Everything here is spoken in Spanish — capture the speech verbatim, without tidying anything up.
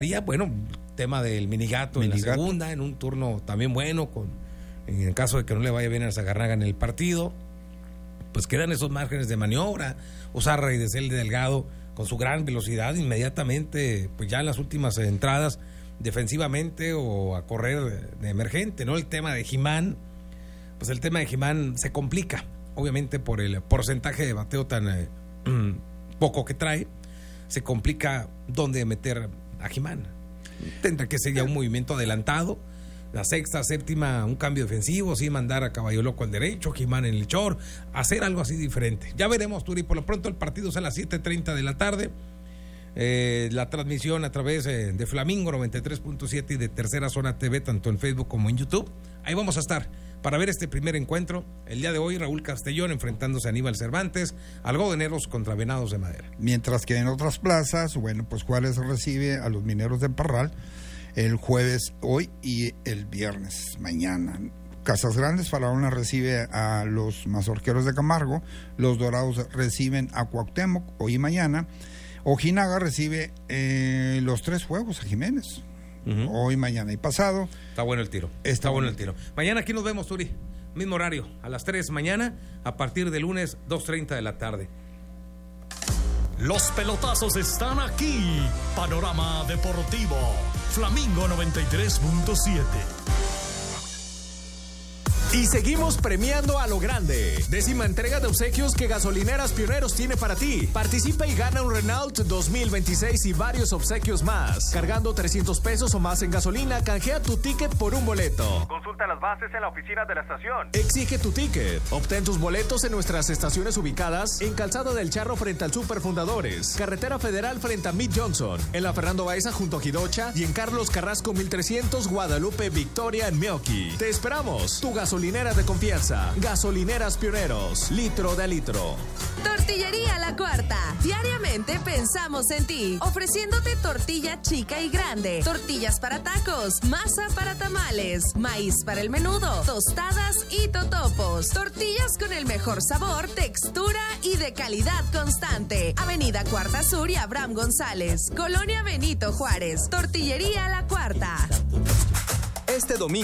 Bueno, tema del Minigato, Minigato en la segunda, en un turno también bueno, con en el caso de que no le vaya bien a Zagarnaga en el partido, pues quedan esos márgenes de maniobra. Ozarra y Desel de Delgado, con su gran velocidad, inmediatamente, pues ya en las últimas entradas, defensivamente o a correr de emergente, ¿no? El tema de Jimán, pues el tema de Jimán se complica, obviamente por el porcentaje de bateo tan eh, poco que trae, se complica dónde meter a Jimán. Tendrá que ser ya un movimiento adelantado, la sexta, séptima, un cambio defensivo, sí, mandar a Caballo Loco al derecho, Jimán en el short, hacer algo así diferente. Ya veremos, Turi. Por lo pronto el partido es a las siete treinta de la tarde. Eh, la transmisión a través eh, de Flamingo noventa y tres punto siete y de Tercera Zona T V, tanto en Facebook como en YouTube. Ahí vamos a estar para ver este primer encuentro. El día de hoy, Raúl Castellón enfrentándose a Aníbal Cervantes, algodoneros contra Venados de Madera. Mientras que en otras plazas, bueno, pues Juárez recibe a los Mineros de Parral el jueves hoy y el viernes mañana. Casas Grandes, Faraona recibe a los Mazorqueros de Camargo, los Dorados reciben a Cuauhtémoc hoy y mañana. Ojinaga recibe eh, los tres juegos a Jiménez. Uh-huh. Hoy, mañana y pasado. Está bueno el tiro. Está, Está bueno el tiro. Mañana aquí nos vemos, Turi. Mismo horario, a las tres mañana, a partir de lunes, dos treinta de la tarde. Los pelotazos están aquí. Panorama Deportivo. Flamingo noventa y tres punto siete. Y seguimos premiando a lo grande. Décima entrega de obsequios que Gasolineras Pioneros tiene para ti. Participa y gana un Renault dos mil veintiséis y varios obsequios más. Cargando trescientos pesos o más en gasolina, canjea tu ticket por un boleto. Consulta las bases en la oficina de la estación. Exige tu ticket. Obtén tus boletos en nuestras estaciones ubicadas en Calzada del Charro frente al Super Fundadores, Carretera Federal frente a Mid Johnson, en la Fernando Baeza junto a Jidocha y en Carlos Carrasco mil trescientos, Guadalupe Victoria en Meoqui. Te esperamos. Tu gasolina Gasolinera de confianza. Gasolineras Pioneros. Litro de litro. Tortillería La Cuarta. Diariamente pensamos en ti. Ofreciéndote tortilla chica y grande. Tortillas para tacos. Masa para tamales. Maíz para el menudo. Tostadas y totopos. Tortillas con el mejor sabor, textura y de calidad constante. Avenida Cuarta Sur y Abraham González. Colonia Benito Juárez. Tortillería La Cuarta. Este domingo